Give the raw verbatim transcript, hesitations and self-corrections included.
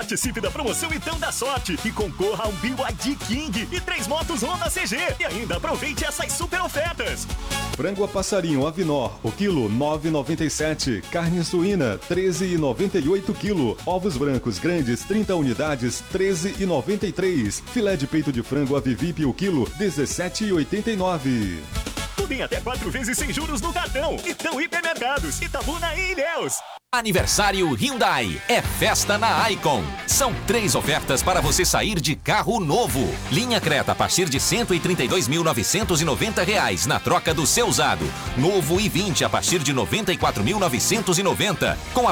Participe da promoção Então Dá Sorte e concorra a um B Y D King e três motos Honda C G. E ainda aproveite essas super ofertas. Frango a passarinho Avinor, o quilo nove e noventa e sete. Carne suína treze e noventa e oito quilo. Ovos brancos grandes trinta unidades treze e noventa e três. Filé de peito de frango Avivip o quilo dezessete e oitenta e nove. Tudo em até quatro vezes sem juros no cartão. Então Hipermercados, Itabuna e Ilhéus. Aniversário Hyundai. É festa na Icon. São três ofertas para você sair de carro novo. Linha Creta a partir de cento e trinta e dois mil novecentos e noventa reais na troca do seu usado. Novo i vinte a partir de noventa e quatro mil novecentos e noventa. Com a